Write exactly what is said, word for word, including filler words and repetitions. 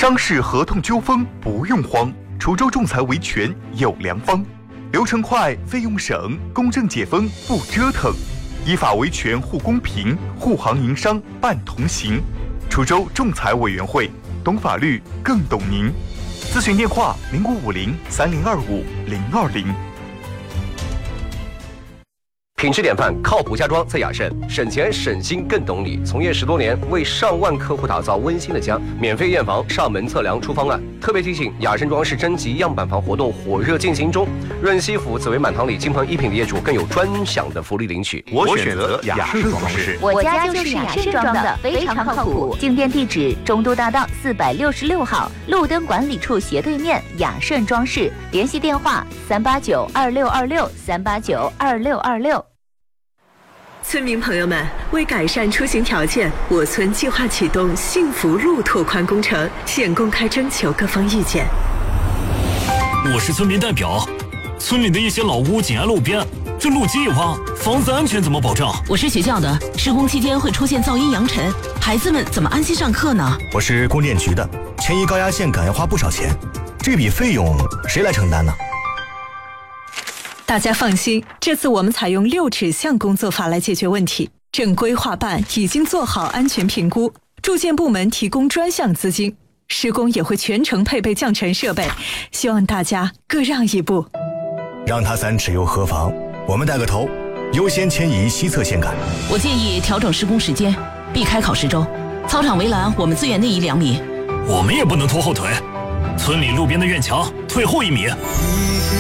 商事合同纠纷不用慌，滁州仲裁维权有良方，流程快，费用省，公正解纷不折腾，依法维权护公平，护行营商办同行。滁州仲裁委员会，懂法律更懂您。咨询电话零五五零三零二五零二零。 品质典范，靠谱家装在雅盛，省钱省心更懂你。从业十多年，为上万客户打造温馨的家，免费验房、上门测量、出方案。特别提醒，雅盛装饰征集样板房活动火热进行中，润西府、紫薇满堂里金鹏一品的业主更有专享的福利领取。 我选择雅盛装饰， 我家就是雅盛装的，非常靠谱。进店地址：中都大道四百六十六号，路灯管理处斜对面，雅盛装饰。联系电话：三八九二六二六三八九二六二六。 村民朋友们，为改善出行条件，我村计划启动幸福路拓宽工程，现公开征求各方意见。 我是村民代表，村里的一些老屋紧挨路边，这路基一挖，房子安全怎么保障？ 我是学校的，施工期间会出现噪音扬尘，孩子们怎么安心上课呢？ 我是供电局的，迁移高压线杆要花不少钱，这笔费用谁来承担呢？ 大家放心，这次我们采用六指向工作法来解决问题。正规划办已经做好安全评估，住建部门提供专项资金，施工也会全程配备降尘设备，希望大家各让一步。 让他三尺又何妨？我们带个头，优先迁移西侧线杆。 我建议调整施工时间，避开考试周。操场围栏我们自远内移两米。 我们也不能拖后腿，村里路边的院墙退后一米。